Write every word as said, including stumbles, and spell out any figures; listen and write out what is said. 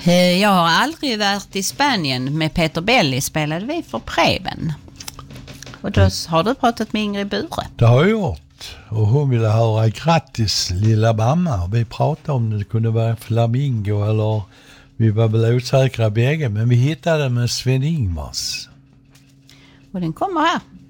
Eh, Jag har aldrig varit i Spanien. Med Peter Belli spelade vi för Preben. Och då har du pratat med Ingrid Bure. Det har jag gjort. Och hon ville höra grattis lilla mamma. Vi pratade om det kunde vara Flamingo eller vi var väl osäkra bägge. Men vi hittade med Sven Ingvars. Och den kommer här.